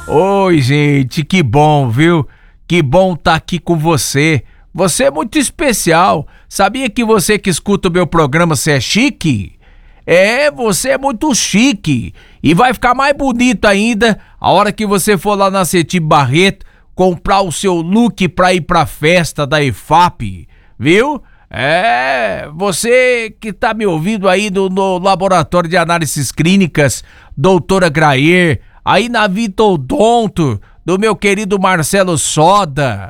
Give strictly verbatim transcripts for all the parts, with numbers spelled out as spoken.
Oi, gente, que bom, viu? Que bom estar aqui com você. Você é muito especial. Sabia que você que escuta o meu programa, você é chique? É, você é muito chique. E vai ficar mais bonito ainda a hora que você for lá na Cetim Barreto comprar o seu look pra ir pra festa da E F A P, viu? É, você que tá me ouvindo aí no, no Laboratório de Análises Clínicas, doutora Graer, aí na Vitodonto, do meu querido Marcelo Soda,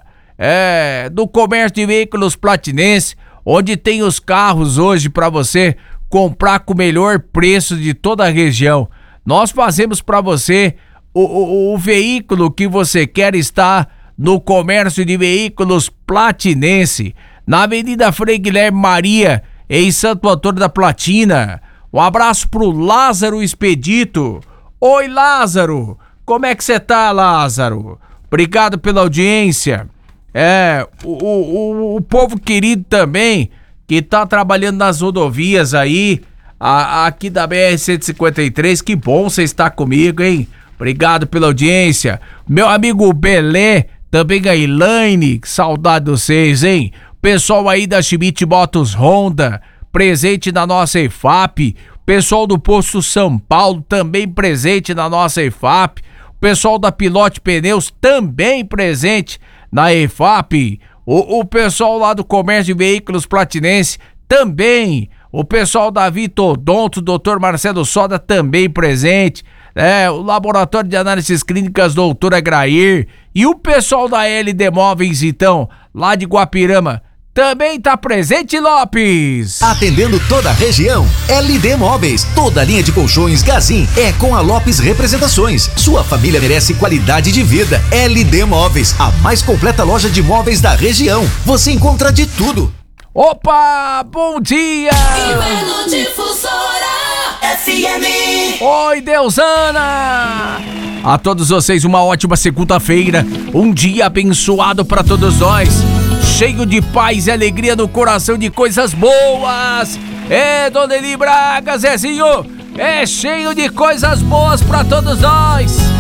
é, do Comércio de Veículos Platinense, onde tem os carros hoje pra você comprar com o melhor preço de toda a região. Nós fazemos pra você o, o, o veículo que você quer estar no Comércio de Veículos Platinense, na Avenida Frei Guilherme Maria, em Santo Antônio da Platina. Um abraço pro Lázaro Expedito. Oi, Lázaro! Como é que você tá, Lázaro? Obrigado pela audiência. É, o, o, o povo querido também, que tá trabalhando nas rodovias aí, a, aqui da B R cento e cinquenta e três, que bom você estar comigo, hein? Obrigado pela audiência. Meu amigo Belé, também a Elaine, que saudade de vocês, hein? Pessoal aí da Schmidt Motos Honda, presente na nossa E F A P. Pessoal do Posto São Paulo, também presente na nossa E F A P. Pessoal da Pilote Pneus, também presente na E F A P. O, o pessoal lá do Comércio de Veículos Platinense, também. O pessoal da Vitodonto, doutor Marcelo Soda, também presente. É, o Laboratório de Análises Clínicas, doutora Graer. E o pessoal da L D Móveis, então, lá de Guapirama, também tá presente, Lopes. Atendendo toda a região, L D Móveis. Toda a linha de colchões Gazin é com a Lopes Representações. Sua família merece qualidade de vida. L D Móveis, a mais completa loja de móveis da região. Você encontra de tudo. Opa, bom dia! Inverno Difusora F M. Oi, Deusana! A todos vocês uma ótima segunda-feira, um dia abençoado para todos nós, cheio de paz e alegria no coração, de coisas boas. É, Dona Eli Braga, Zezinho, é cheio de coisas boas para todos nós.